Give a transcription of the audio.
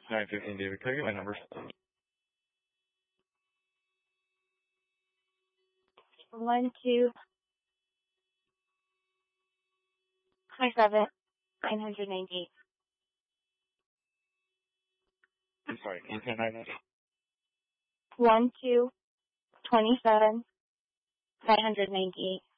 915 David. Can I get my numbers? 998. I'm sorry, 129. 1227 998.